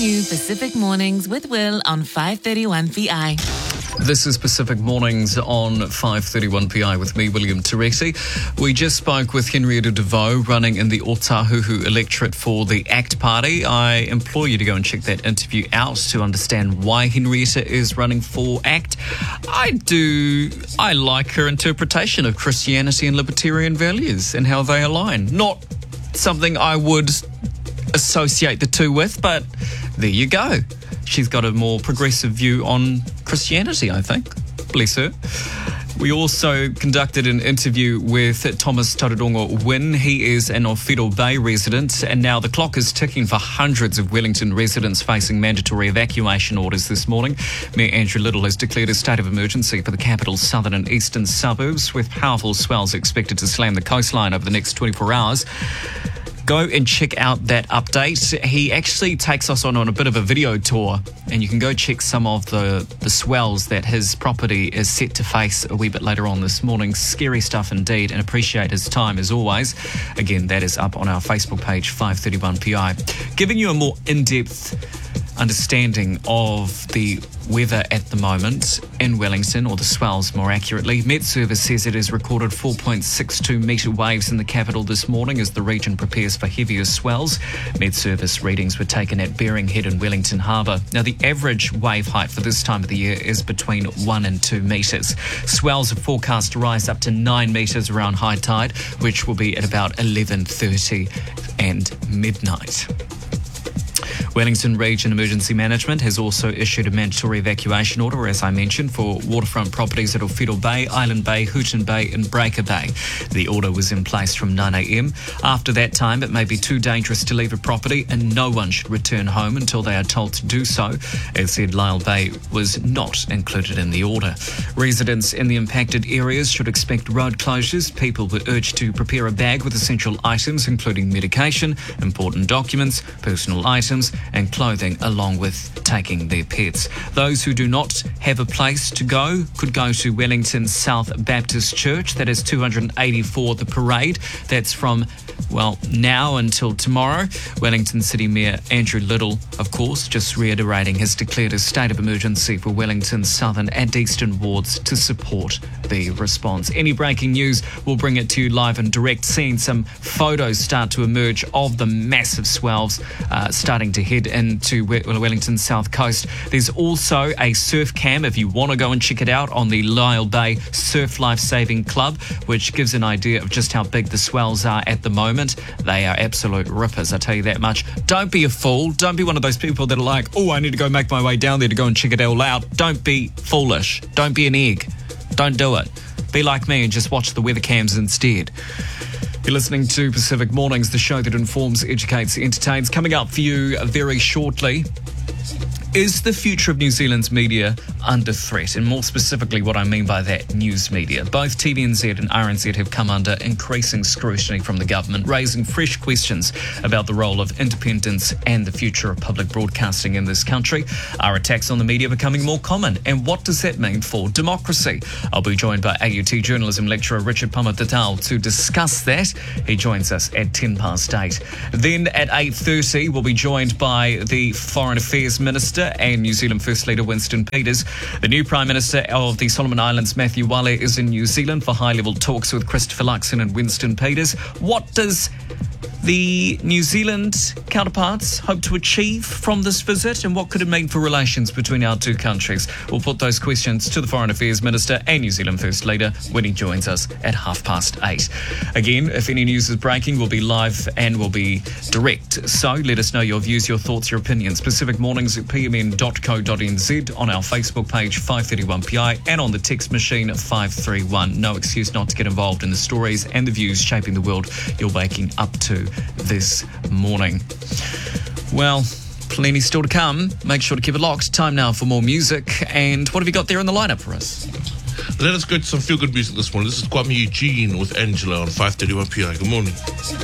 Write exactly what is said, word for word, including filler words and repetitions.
new Pacific Mornings with Will on five thirty-one P I. This is Pacific Mornings on five thirty-one P I with me, William Teresi. We just spoke with Henrietta DeVoe, running in the Otahuhu electorate for the ACT Party. I implore you to go and check that interview out to understand why Henrietta is running for ACT. I do, I like her interpretation of Christianity and libertarian values and how they align. Not something I would associate the two with, but there you go. She's got a more progressive view on Christianity, I think. Bless her. We also conducted an interview with Thomas Tauranga Wynne. He is an Owhiro Bay resident, and now the clock is ticking for hundreds of Wellington residents facing mandatory evacuation orders this morning. Mayor Andrew Little has declared a state of emergency for the capital's southern and eastern suburbs, with powerful swells expected to slam the coastline over the next twenty-four hours. Go and check out that update. He actually takes us on, on a bit of a video tour, and you can go check some of the, the swells that his property is set to face a wee bit later on this morning. Scary stuff indeed, and appreciate his time as always. Again, that is up on our Facebook page, five thirty-one P I. Giving you a more in-depth understanding of the weather at the moment in Wellington, or the swells more accurately. Met Service says it has recorded four point six two metre waves in the capital this morning as the region prepares for heavier swells. Met Service readings were taken at Bering Head and Wellington Harbour. Now, the average wave height for this time of the year is between one and two metres. Swells are forecast to rise up to nine metres around high tide, which will be at about eleven thirty and midnight. Wellington Region Emergency Management has also issued a mandatory evacuation order, as I mentioned, for waterfront properties at Owhiro Bay, Island Bay, Hooton Bay and Breaker Bay. The order was in place from nine a.m. After that time, it may be too dangerous to leave a property and no one should return home until they are told to do so. As said, Lyle Bay was not included in the order. Residents in the impacted areas should expect road closures. People were urged to prepare a bag with essential items, including medication, important documents, personal items, and clothing, along with taking their pets. Those who do not have a place to go could go to Wellington South Baptist Church. That is two hundred eighty-four The Parade. That's from, well, now until tomorrow. Wellington City Mayor Andrew Little, of course, just reiterating, has declared a state of emergency for Wellington's southern and eastern wards to support the response. Any breaking news, we'll bring it to you live and direct. Seeing some photos start to emerge of the massive swells uh, starting to head into Wellington's south coast. There's also a surf cam, if you want to go and check it out, on the Lyle Bay Surf Life Saving Club, which gives an idea of just how big the swells are at the moment. They are absolute rippers, I tell you that much. Don't be a fool. Don't be one of those people that are like, oh, I need to go make my way down there to go and check it all out. Don't be foolish. Don't be an egg. Don't do it. Be like me and just watch the weather cams instead. You're listening to Pacific Mornings, the show that informs, educates, entertains. Coming up for you very shortly, is the future of New Zealand's media under threat? And more specifically, what I mean by that, news media. Both T V N Z and R N Z have come under increasing scrutiny from the government, raising fresh questions about the role of independence and the future of public broadcasting in this country. Are attacks on the media becoming more common? And what does that mean for democracy? I'll be joined by A U T journalism lecturer Richard Pamatatau to discuss that. He joins us at ten past eight. Then at eight thirty, we'll be joined by the Foreign Affairs Minister and New Zealand First Leader Winston Peters. The new Prime Minister of the Solomon Islands, Matthew Wale, is in New Zealand for high-level talks with Christopher Luxon and Winston Peters. What does the New Zealand counterparts hope to achieve from this visit, and what could it mean for relations between our two countries? We'll put those questions to the Foreign Affairs Minister and New Zealand First Leader when he joins us at half past eight. Again, if any news is breaking, we'll be live and we'll be direct. So let us know your views, your thoughts, your opinions. Pacific Mornings at p m n dot co dot n z, on our Facebook page five thirty-one P I, and on the text machine five three one. No excuse not to get involved in the stories and the views shaping the world you're waking up to this morning. Well, plenty still to come. Make sure to keep it locked. Time now for more music. And what have you got there in the lineup for us? Let us get some feel-good music this morning. This is Kwame Eugene with Angela on five thirty-one P I. Good morning.